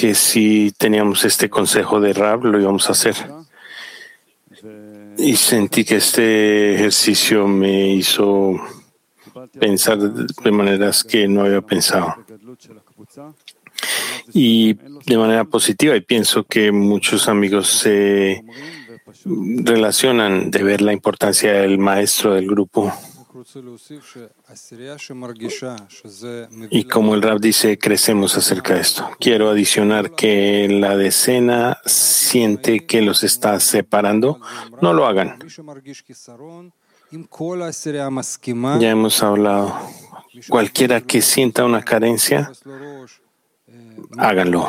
que si teníamos este consejo de Rab, lo íbamos a hacer. Y sentí que este ejercicio me hizo pensar de maneras que no había pensado. Y de manera positiva, y pienso que muchos amigos se relacionan de ver la importancia del maestro del grupo. Y como el Rab dice, crecemos acerca de esto. Quiero adicionar que la decena siente que los está separando. No lo hagan. Ya hemos hablado. Cualquiera que sienta una carencia, háganlo.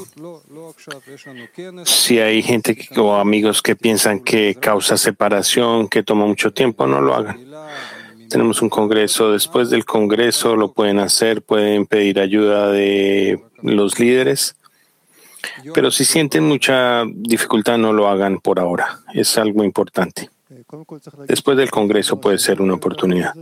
Si hay gente o amigos que piensan que causa separación, que toma mucho tiempo, no lo hagan. Tenemos un congreso. Después del congreso lo pueden hacer, pueden pedir ayuda de los líderes. Pero si sienten mucha dificultad, no lo hagan por ahora. Es algo importante. Después del congreso puede ser una oportunidad.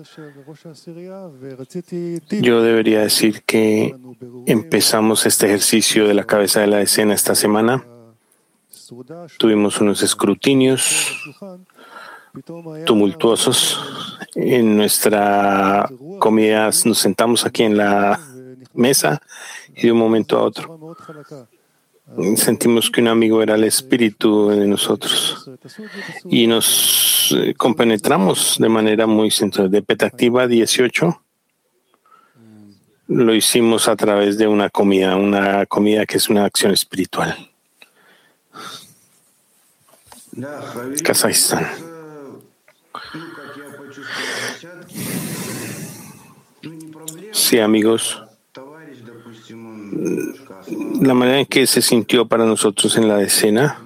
Yo debería decir que empezamos este ejercicio de la cabeza de la decena esta semana. Tuvimos unos escrutinios tumultuosos. En nuestra comida nos sentamos aquí en la mesa y de un momento a otro sentimos que un amigo era el espíritu de nosotros y nos compenetramos de manera muy central. De Petah Tikva 18 lo hicimos a través de una comida que es una acción espiritual. Kazajistán. Sí, amigos. La manera en que se sintió para nosotros en la decena,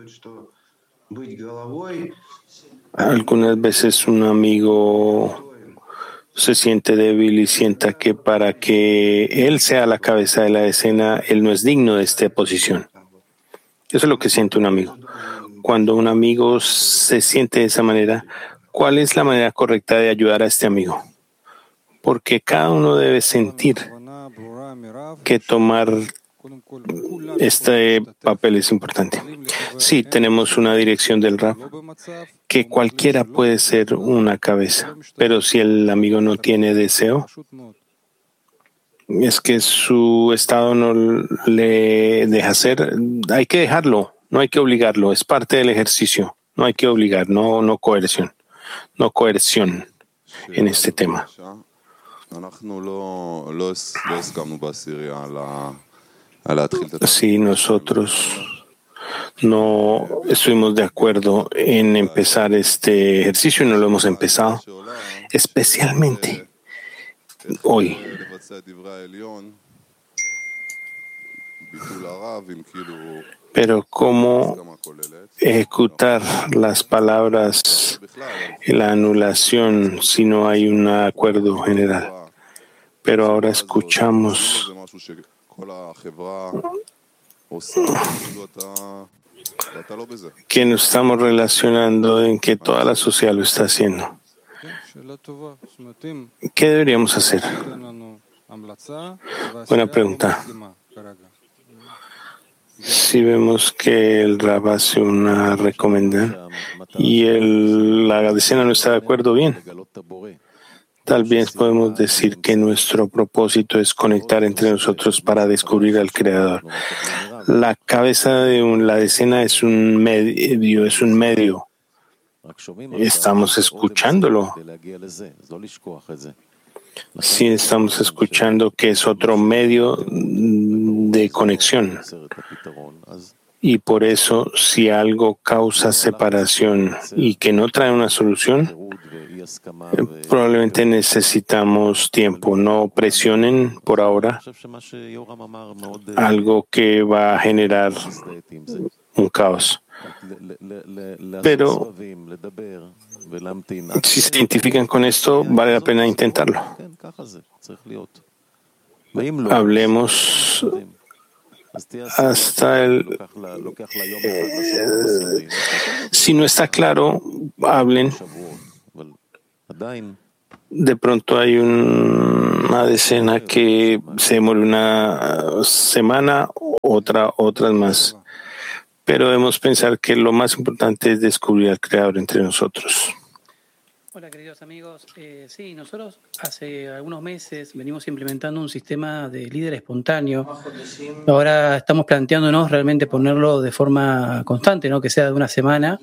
algunas veces un amigo se siente débil y sienta que para que él sea la cabeza de la decena, él no es digno de esta posición. Eso es lo que siente un amigo. Cuando un amigo se siente de esa manera, ¿cuál es la manera correcta de ayudar a este amigo? Porque cada uno debe sentir que tomar este papel es importante. Sí, tenemos una dirección del Rab, que cualquiera puede ser una cabeza, pero si el amigo no tiene deseo, es que su estado no le deja ser, hay que dejarlo, no hay que obligarlo, es parte del ejercicio, no hay que obligar, no coerción en este tema. Sí, nosotros no estuvimos de acuerdo en empezar este ejercicio y no lo hemos empezado, especialmente hoy. Pero ¿cómo ejecutar las palabras en la anulación si no hay un acuerdo general? Pero ahora escuchamos que nos estamos relacionando en que toda la sociedad lo está haciendo. ¿Qué deberíamos hacer? Buena pregunta. Si vemos que el Rab hace una recomendación y la decena no está de acuerdo, bien. Tal vez podemos decir que nuestro propósito es conectar entre nosotros para descubrir al Creador. La cabeza de la decena es un medio. Estamos escuchándolo. Sí, estamos escuchando que es otro medio de conexión. Y por eso, si algo causa separación y que no trae una solución, probablemente necesitamos tiempo. No presionen por ahora algo que va a generar un caos. Pero si se identifican con esto, vale la pena intentarlo. Hablemos hasta si no está claro, hablen. De pronto hay una decena que se demora una semana otras más. Pero debemos pensar que lo más importante es descubrir al Creador entre nosotros. Hola, queridos amigos. Sí, nosotros hace algunos meses venimos implementando un sistema de líder espontáneo. Ahora estamos planteándonos realmente ponerlo de forma constante, ¿no? Que sea de una semana.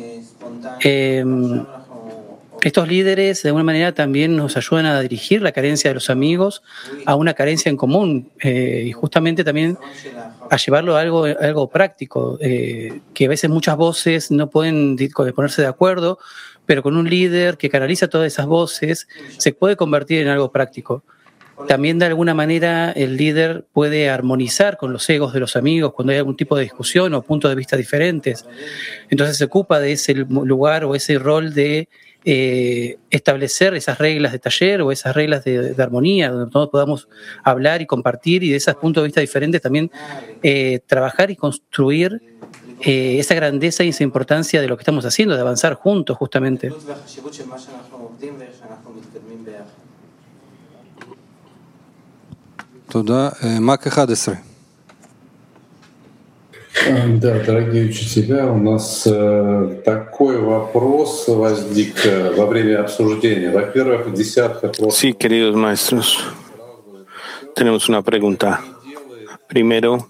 Estos líderes de alguna manera también nos ayudan a dirigir la carencia de los amigos a una carencia en común y justamente también a llevarlo a algo práctico, que a veces muchas voces no pueden ponerse de acuerdo, pero con un líder que canaliza todas esas voces se puede convertir en algo práctico. También de alguna manera el líder puede armonizar con los egos de los amigos cuando hay algún tipo de discusión o puntos de vista diferentes. Entonces se ocupa de ese lugar o ese rol de establecer esas reglas de taller o esas reglas de armonía, donde todos podamos hablar y compartir y de esos puntos de vista diferentes también trabajar y construir esa grandeza y esa importancia de lo que estamos haciendo, de avanzar juntos justamente. תודה. מק 11. Да, дорогие учителя, у нас такой вопрос возник во время обсуждения. Во-первых, в десятках Sí, queridos maestros, tenemos una pregunta. Primero,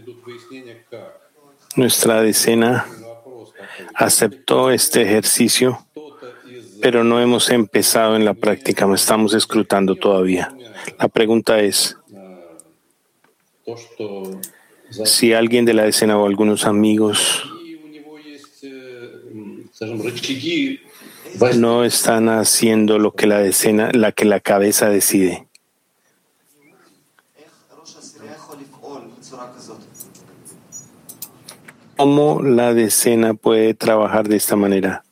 nuestra decena aceptó este ejercicio, pero no hemos empezado en la práctica, no estamos escrutando todavía. La pregunta es, si alguien de la decena o algunos amigos no están haciendo lo que la cabeza decide, ¿cómo la decena puede trabajar de esta manera?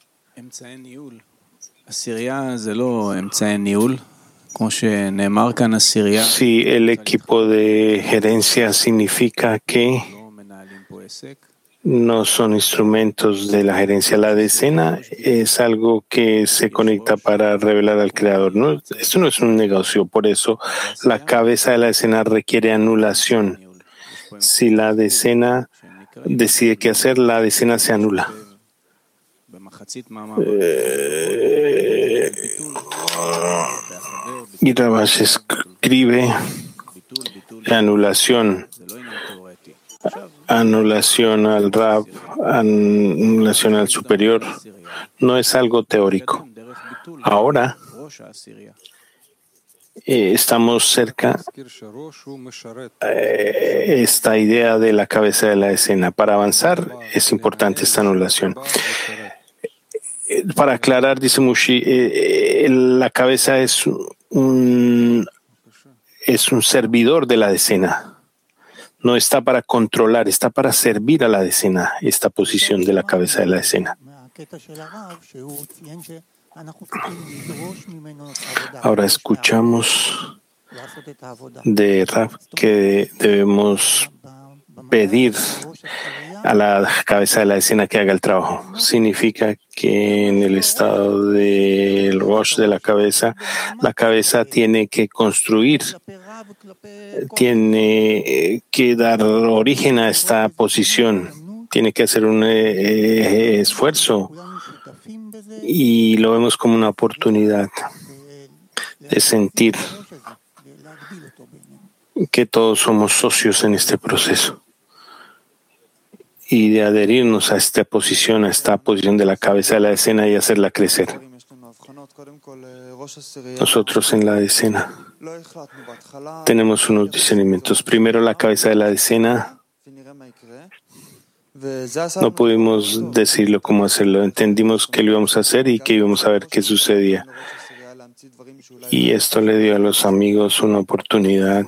Si el equipo de gerencia significa que no son instrumentos de la gerencia, la decena es algo que se conecta para revelar al Creador, ¿no? Esto no es un negocio, por eso la cabeza de la decena requiere anulación. Si la decena decide qué hacer, la decena se anula. Y Rabash escribe anulación al Rab, anulación al superior, no es algo teórico. Ahora estamos cerca esta idea de la cabeza de la escena. Para avanzar es importante esta anulación. Para aclarar, dice Mushi, la cabeza es un servidor de la decena. No está para controlar, está para servir a la decena, esta posición de la cabeza de la decena. Ahora escuchamos de Rab que debemos pedir a la cabeza de la decena que haga el trabajo. Significa que en el estado del Rosh de la cabeza tiene que construir, tiene que dar origen a esta posición, tiene que hacer un esfuerzo y lo vemos como una oportunidad de sentir que todos somos socios en este proceso y de adherirnos a esta posición de la cabeza de la decena y hacerla crecer. Nosotros en la decena tenemos unos discernimientos. Primero, la cabeza de la decena. No pudimos decirlo cómo hacerlo. Entendimos que lo íbamos a hacer y que íbamos a ver qué sucedía. Y esto le dio a los amigos una oportunidad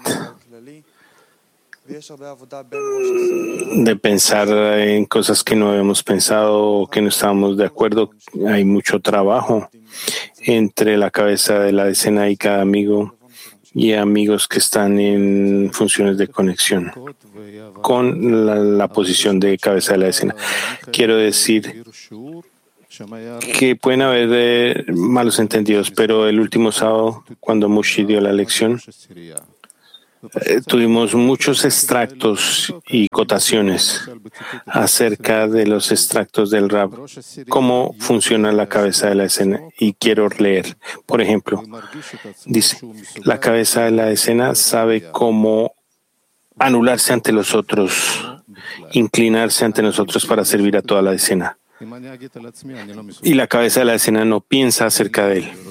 de pensar en cosas que no habíamos pensado o que no estábamos de acuerdo. Hay mucho trabajo entre la cabeza de la decena y cada amigo y amigos que están en funciones de conexión con la posición de cabeza de la decena. Quiero decir que pueden haber malos entendidos, pero el último sábado, cuando Mushi dio la lección, Tuvimos muchos extractos y cotaciones acerca de los extractos del Rab, cómo funciona la cabeza de la escena. Y quiero leer, por ejemplo, dice, la cabeza de la escena sabe cómo anularse ante los otros, inclinarse ante nosotros para servir a toda la escena. Y la cabeza de la escena no piensa acerca de él.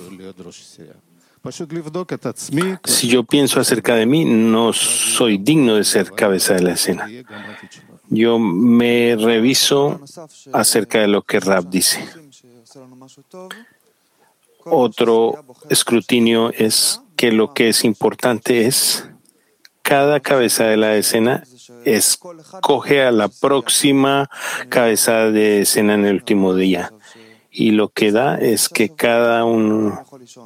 Si yo pienso acerca de mí, no soy digno de ser cabeza de la escena. Yo me reviso acerca de lo que Rab dice. Otro escrutinio es que lo que es importante es cada cabeza de la escena escoge a la próxima cabeza de escena en el último día. Y lo que da es que cada uno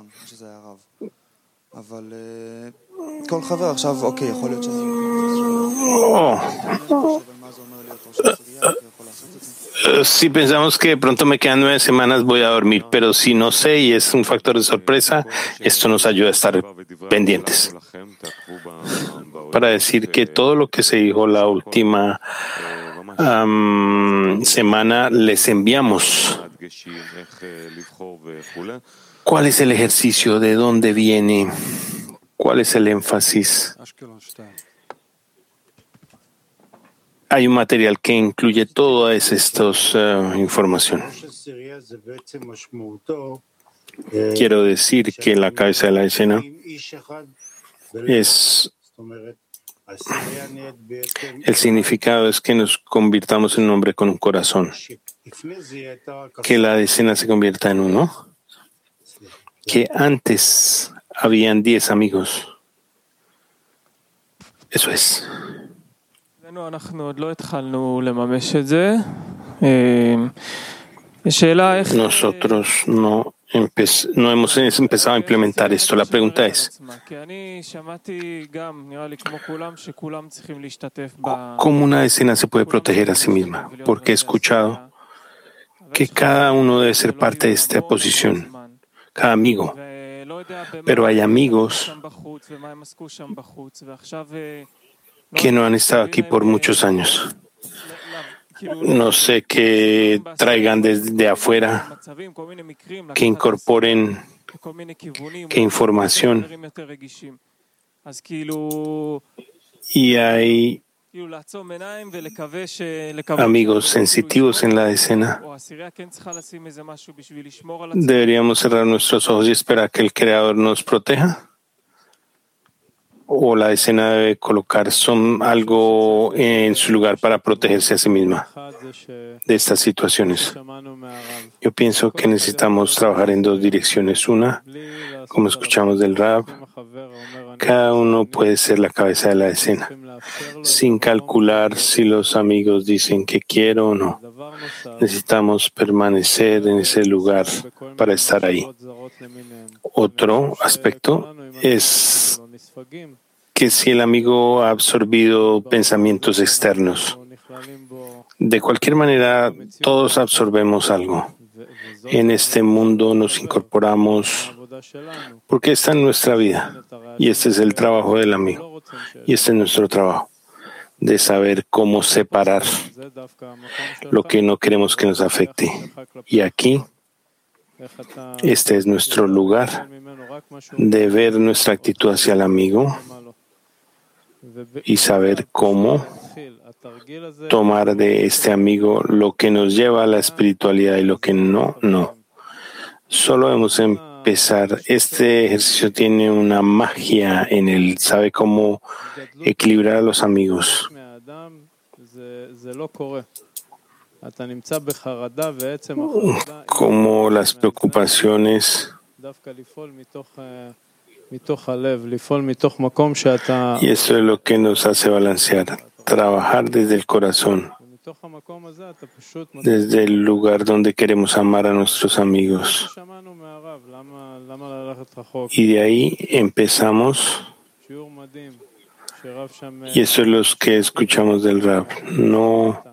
si pensamos que de pronto me quedan 9 semanas, voy a dormir, pero si no sé y es un factor de sorpresa, esto nos ayuda a estar pendientes. Para decir que todo lo que se dijo la última semana les enviamos. ¿Cuál es el ejercicio? ¿De dónde viene? ¿Cuál es el énfasis? Hay un material que incluye toda esta información. Quiero decir que la cabeza de la escena es... El significado es que nos convirtamos en un hombre con un corazón. Que la escena se convierta en uno. Que antes habían 10 amigos. Eso es. Nosotros no hemos empezado a implementar esto. La pregunta es, ¿cómo una escena se puede proteger a sí misma? Porque he escuchado que cada uno debe ser parte de esta posición, cada amigo. Pero hay amigos que no han estado aquí por muchos años. No sé qué traigan desde afuera, que incorporen, qué información. Y hay amigos sensitivos en la escena. ¿Deberíamos cerrar nuestros ojos y esperar que el Creador nos proteja? ¿O la escena debe colocar algo en su lugar para protegerse a sí misma de estas situaciones? Yo pienso que necesitamos trabajar en 2 direcciones. Una, como escuchamos del Rab, cada uno puede ser la cabeza de la escena, sin calcular si los amigos dicen que quiero o no. Necesitamos permanecer en ese lugar para estar ahí. Otro aspecto es que si el amigo ha absorbido pensamientos externos, de cualquier manera todos absorbemos algo. En este mundo nos incorporamos porque está en nuestra vida y este es el trabajo del amigo y este es nuestro trabajo de saber cómo separar lo que no queremos que nos afecte. Y aquí este es nuestro lugar de ver nuestra actitud hacia el amigo y saber cómo tomar de este amigo lo que nos lleva a la espiritualidad y lo que no. Solo debemos empezar. Este ejercicio tiene una magia en él. Sabe cómo equilibrar a los amigos. Como las preocupaciones. Y eso es lo que nos hace balancear, trabajar desde el corazón, desde el lugar donde queremos amar a nuestros amigos. Y de ahí empezamos. Y eso es lo que escuchamos del Rab. No,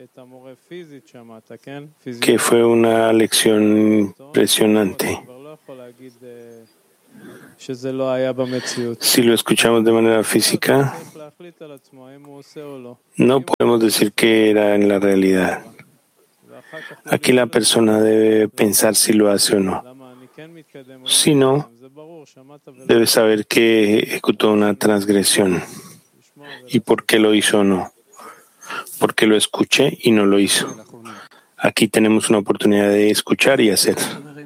que fue una lección impresionante. Si lo escuchamos de manera física, no podemos decir que era en la realidad. Aquí la persona debe pensar si lo hace o no. Si no, debe saber que ejecutó una transgresión. ¿Y por qué lo hizo o no? Porque lo escuché y no lo hizo. Aquí tenemos una oportunidad de escuchar y hacer.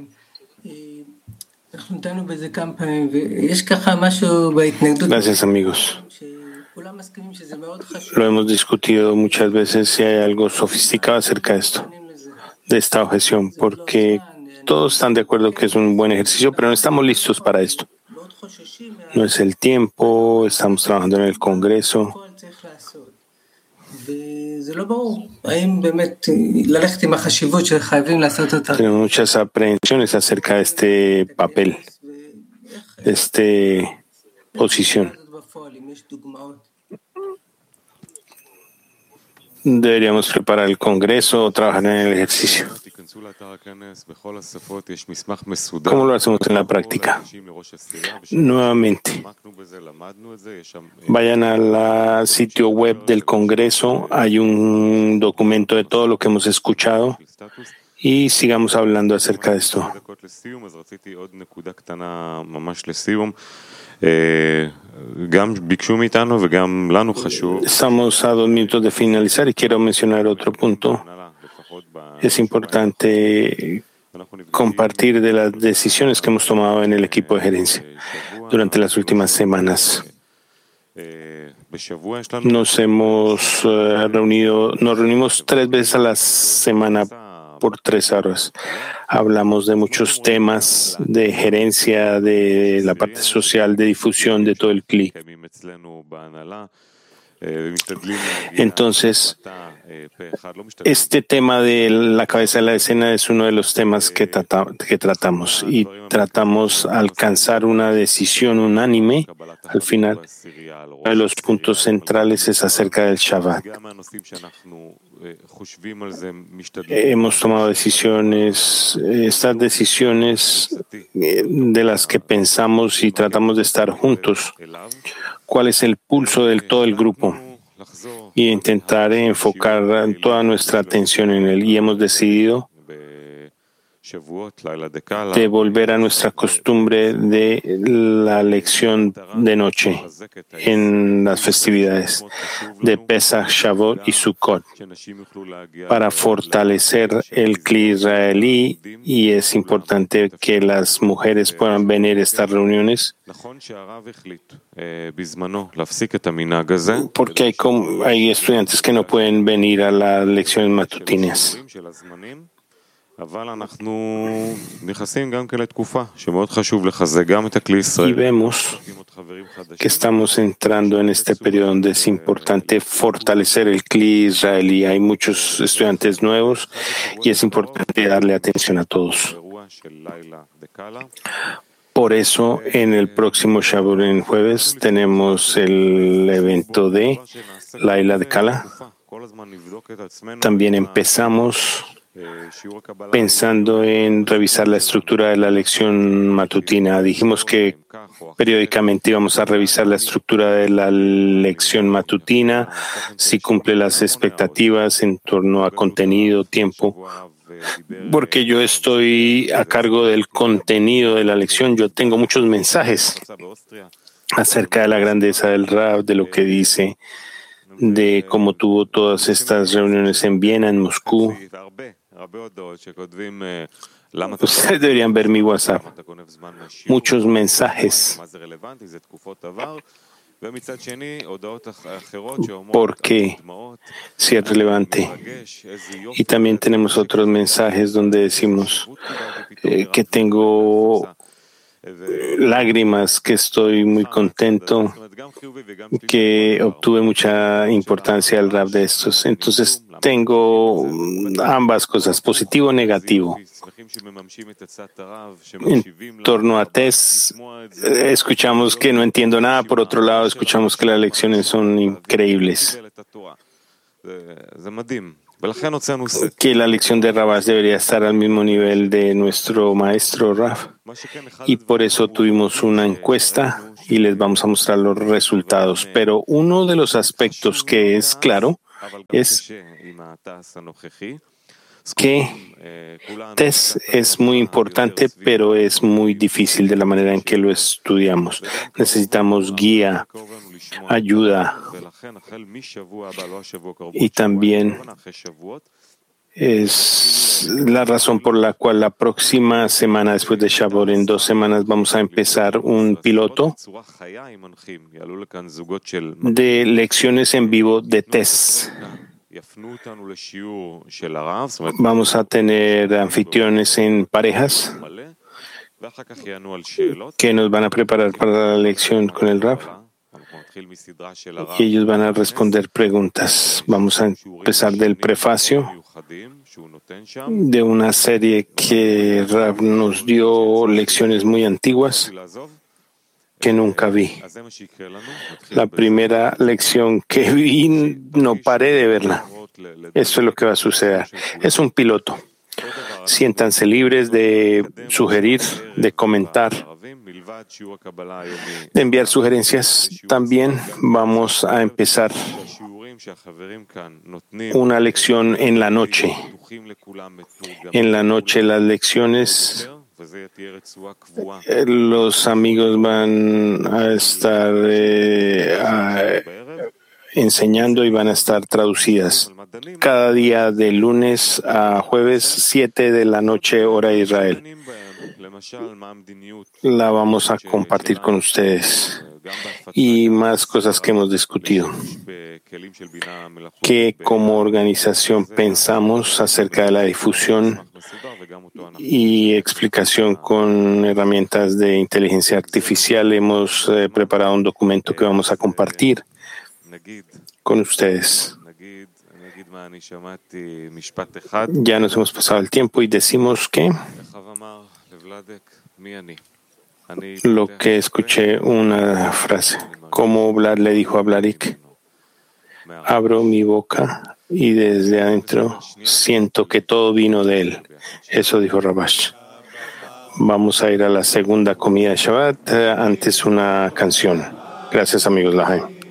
Gracias, amigos. Lo hemos discutido muchas veces si hay algo sofisticado acerca de esto, de esta objeción, porque todos están de acuerdo que es un buen ejercicio, pero no estamos listos para esto. No es el tiempo, estamos trabajando en el Congreso. Tenemos muchas aprehensiones acerca de este papel, de esta posición. Deberíamos preparar el Congreso o trabajar en el ejercicio. ¿Cómo lo hacemos en la práctica? Nuevamente, vayan al sitio web del Congreso, hay un documento de todo lo que hemos escuchado y sigamos hablando acerca de esto. Estamos a 2 minutos de finalizar y quiero mencionar otro punto. Es importante compartir de las decisiones que hemos tomado en el equipo de gerencia durante las últimas semanas. Nos reunimos 3 veces a la semana por 3 horas. Hablamos de muchos temas de gerencia, de la parte social, de difusión de todo el CLI. Entonces, este tema de la cabeza de la decena es uno de los temas que tratamos y tratamos alcanzar una decisión unánime al final. Uno de los puntos centrales es acerca del Shabbat. Hemos tomado decisiones, estas decisiones de las que pensamos y tratamos de estar juntos. ¿Cuál es el pulso de todo el grupo? Y intentar enfocar toda nuestra atención en él. Y hemos decidido de volver a nuestra costumbre de la lección de noche en las festividades de Pesach, Shavuot y Sukkot para fortalecer el CLI israelí, y es importante que las mujeres puedan venir a estas reuniones porque hay estudiantes que no pueden venir a las lecciones matutinas. Y vemos que estamos entrando en este periodo donde es importante fortalecer el CLI israelí. Hay muchos estudiantes nuevos y es importante darle atención a todos. Por eso, en el próximo Shavuot, en jueves, tenemos el evento de Laila de Kala. También empezamos pensando en revisar la estructura de la lección matutina. Dijimos que periódicamente íbamos a revisar la estructura de la lección matutina, si cumple las expectativas en torno a contenido, tiempo. Porque yo estoy a cargo del contenido de la lección. Yo tengo muchos mensajes acerca de la grandeza del Rab, de lo que dice, de cómo tuvo todas estas reuniones en Viena, en Moscú. Ustedes deberían ver mi WhatsApp. Muchos mensajes. ¿Por qué? Si es relevante. Y también tenemos otros mensajes donde decimos que tengo lágrimas, que estoy muy contento, que obtuve mucha importancia al rap de estos. Entonces tengo ambas cosas, positivo y negativo. En torno a Tess, escuchamos que no entiendo nada. Por otro lado, escuchamos que las lecciones son increíbles. que la lección de Rabash debería estar al mismo nivel de nuestro maestro Rav, y por eso tuvimos una encuesta y les vamos a mostrar los resultados. Pero uno de los aspectos que es claro es que TES es muy importante, pero es muy difícil de la manera en que lo estudiamos. Necesitamos guía, ayuda, y también es la razón por la cual la próxima semana, después de Shavuot, en 2 semanas, vamos a empezar un piloto de lecciones en vivo de TES. Vamos a tener anfitriones en parejas que nos van a preparar para la lección con el Rav, y ellos van a responder preguntas. Vamos a empezar del prefacio de una serie que Rav nos dio, lecciones muy antiguas que nunca vi. La primera lección que vi, no paré de verla. Esto es lo que va a suceder. Es un piloto. Siéntanse libres de sugerir, de comentar, de enviar sugerencias. También vamos a empezar una lección en la noche. En la noche las lecciones, los amigos van a estar enseñando y van a estar traducidas cada día de lunes a jueves, 7 de la noche, hora de Israel. La vamos a compartir con ustedes y más cosas que hemos discutido. Que como organización pensamos acerca de la difusión y explicación con herramientas de inteligencia artificial. Hemos preparado un documento que vamos a compartir con ustedes. Ya nos hemos pasado el tiempo y decimos que lo que escuché, una frase, como Vlad le dijo a Vladik: abro mi boca y desde adentro siento que todo vino de él. Eso dijo Rabash. Vamos a ir a la segunda comida de Shabbat, antes una canción. Gracias, amigos Lahaim.